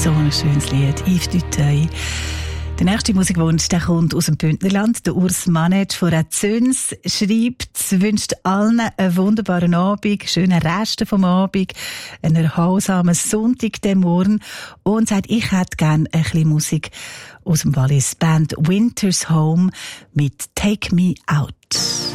So ein schönes Lied. Yves Duteuil. Der nächste Musikwunsch, der kommt aus dem Bündnerland. Der Urs Manet von Züns schreibt, wünscht allen einen wunderbaren Abend, schönen Rest vom Abend, einen erholsamen Sonntag dem Morgen und sagt, ich hätte gerne ein bisschen Musik aus dem Wallis. Band Winter's Home mit Take Me Out.